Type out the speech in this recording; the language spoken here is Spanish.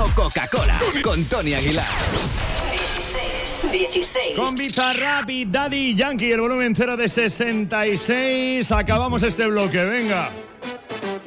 Solo Coca-Cola con Tony Aguilar. 16. Con Bizarrap y Daddy Yankee, el volumen 0 de 66. Acabamos este bloque, venga.